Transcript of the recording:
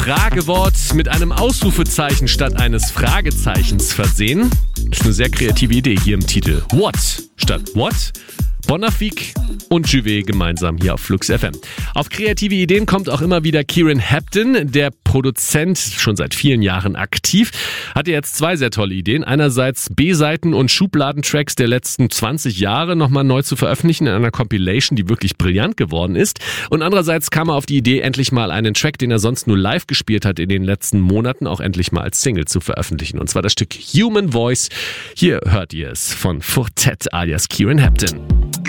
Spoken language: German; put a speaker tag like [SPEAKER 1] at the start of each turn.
[SPEAKER 1] Fragewort mit einem Ausrufezeichen statt eines Fragezeichens versehen. Das ist eine sehr kreative Idee hier im Titel. What statt what? Bonafik und Juvet gemeinsam hier auf Flux FM. Auf kreative Ideen kommt auch immer wieder Kieran Hepton, der Produzent, schon seit vielen Jahren aktiv, hatte jetzt zwei sehr tolle Ideen. Einerseits B-Seiten und Schubladentracks der letzten 20 Jahre nochmal neu zu veröffentlichen in einer Compilation, die wirklich brillant geworden ist. Und andererseits kam er auf die Idee, endlich mal einen Track, den er sonst nur live gespielt hat in den letzten Monaten, auch endlich mal als Single zu veröffentlichen. Und zwar das Stück Human Voice. Hier hört ihr es von Fortet alias Kieran Hepton.